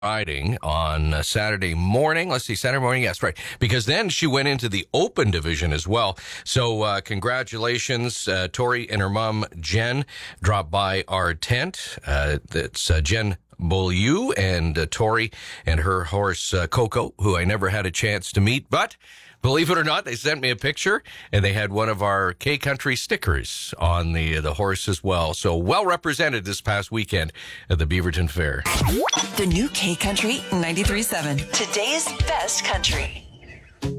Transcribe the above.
riding on Saturday morning. Let's see, Saturday morning. Yes, right. Because then she went into the open division as well. So congratulations, Tori and her mom, Jen, dropped by our tent. That's Jen Beaulieu and Tori and her horse, Coco, who I never had a chance to meet. But believe it or not, they sent me a picture, and they had one of our K-Country stickers on the horse as well. So well represented this past weekend at the Beaverton Fair. The new K-Country 93.7. Today's best country.